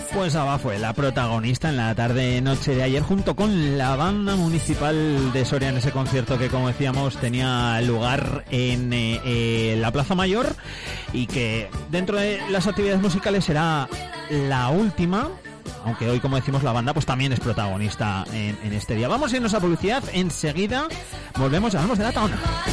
Pues Aba fue la protagonista en la tarde-noche de ayer junto con la banda municipal de Soria en ese concierto que, como decíamos, tenía lugar en la Plaza Mayor y que dentro de las actividades musicales será la última, aunque hoy, como decimos, la banda pues también es protagonista en este día. Vamos a irnos a publicidad, enseguida volvemos y hablamos de la Taona.